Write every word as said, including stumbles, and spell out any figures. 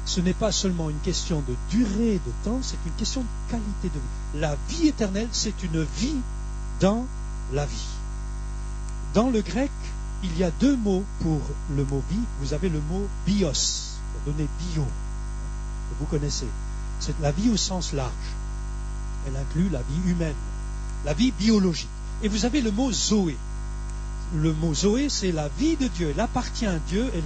ce n'est pas seulement une question de durée de temps, c'est une question de qualité de vie. La vie éternelle, c'est une vie dans la vie. Dans le grec, il y a deux mots pour le mot vie. Vous avez le mot bios, donné bio, que vous connaissez. C'est la vie au sens large. Elle inclut la vie humaine, la vie biologique. Et vous avez le mot zoé. Le mot zoé, c'est la vie de Dieu. Elle appartient à Dieu. Elle